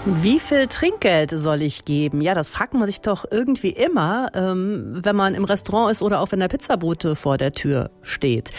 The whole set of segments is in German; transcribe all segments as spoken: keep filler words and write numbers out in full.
Wie viel Trinkgeld soll ich geben? Ja, das fragt man sich doch irgendwie immer, ähm, wenn man im Restaurant ist oder auch wenn der Pizzabote vor der Tür steht.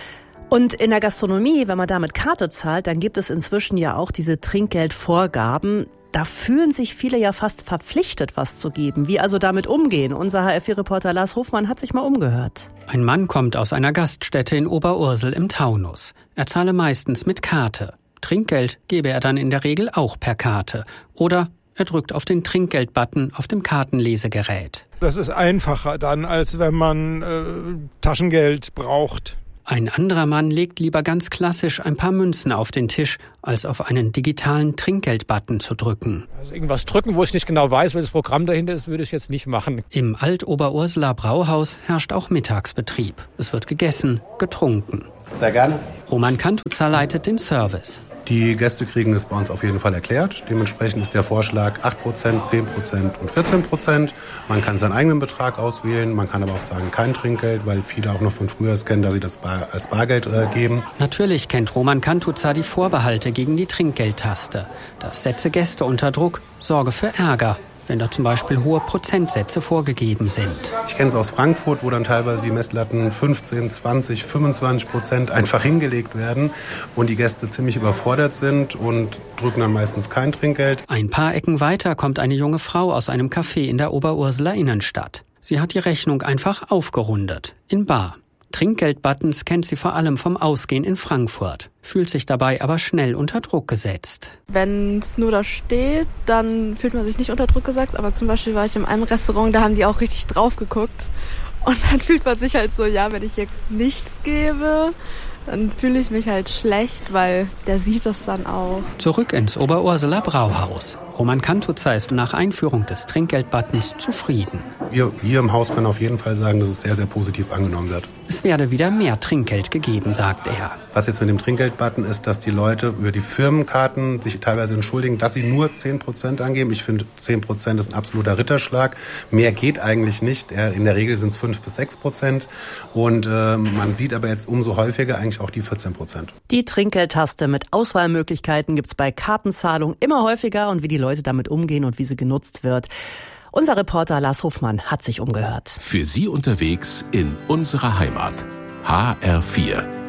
Und in der Gastronomie, wenn man da mit Karte zahlt, dann gibt es inzwischen ja auch diese Trinkgeldvorgaben. Da fühlen sich viele ja fast verpflichtet, was zu geben. Wie also damit umgehen? Unser H R vier Reporter Lars Hofmann hat sich mal umgehört. Ein Mann kommt aus einer Gaststätte in Oberursel im Taunus. Er zahle meistens mit Karte. Trinkgeld gebe er dann in der Regel auch per Karte. Oder er drückt auf den Trinkgeld-Button auf dem Kartenlesegerät. Das ist einfacher dann, als wenn man äh, Taschengeld braucht. Ein anderer Mann legt lieber ganz klassisch ein paar Münzen auf den Tisch, als auf einen digitalen Trinkgeld-Button zu drücken. Also irgendwas drücken, wo ich nicht genau weiß, welches Programm dahinter ist, würde ich jetzt nicht machen. Im Alt-Oberurseler Brauhaus herrscht auch Mittagsbetrieb. Es wird gegessen, getrunken. Sehr gerne. Roman Kantuza leitet den Service. Die Gäste kriegen es bei uns auf jeden Fall erklärt. Dementsprechend ist der Vorschlag acht Prozent, zehn Prozent und vierzehn Prozent. Man kann seinen eigenen Betrag auswählen. Man kann aber auch sagen, kein Trinkgeld, weil viele auch noch von früher es kennen, dass sie das bar, als Bargeld äh, geben. Natürlich kennt Roman Kantuza die Vorbehalte gegen die Trinkgeldtaste. Das setze Gäste unter Druck, sorge für Ärger, wenn da zum Beispiel hohe Prozentsätze vorgegeben sind. Ich kenne es aus Frankfurt, wo dann teilweise die Messlatten fünfzehn, zwanzig, fünfundzwanzig Prozent einfach hingelegt werden und die Gäste ziemlich überfordert sind und drücken dann meistens kein Trinkgeld. Ein paar Ecken weiter kommt eine junge Frau aus einem Café in der Oberurseler Innenstadt. Sie hat die Rechnung einfach aufgerundet, in bar. Trinkgeld-Buttons kennt sie vor allem vom Ausgehen in Frankfurt, fühlt sich dabei aber schnell unter Druck gesetzt. Wenn es nur da steht, dann fühlt man sich nicht unter Druck gesetzt, aber zum Beispiel war ich in einem Restaurant, da haben die auch richtig drauf geguckt und dann fühlt man sich halt so, ja, wenn ich jetzt nichts gebe, dann fühle ich mich halt schlecht, weil der sieht das dann auch. Zurück ins Oberurseler Brauhaus. Roman Kantuza ist nach Einführung des Trinkgeld-Buttons zufrieden. Wir hier im Haus können auf jeden Fall sagen, dass es sehr, sehr positiv angenommen wird. Es werde wieder mehr Trinkgeld gegeben, sagt er. Was jetzt mit dem Trinkgeld-Button ist, dass die Leute über die Firmenkarten sich teilweise entschuldigen, dass sie nur zehn Prozent angeben. Ich finde, zehn Prozent ist ein absoluter Ritterschlag. Mehr geht eigentlich nicht. In der Regel sind es fünf bis sechs Prozent. Und äh, man sieht aber jetzt umso häufiger eigentlich auch die vierzehn Prozent. Die Trinkgeldtaste mit Auswahlmöglichkeiten gibt es bei Kartenzahlung immer häufiger und wie die Leute damit umgehen und wie sie genutzt wird. Unser Reporter Lars Hofmann hat sich umgehört. Für Sie unterwegs in unserer Heimat. H R vier.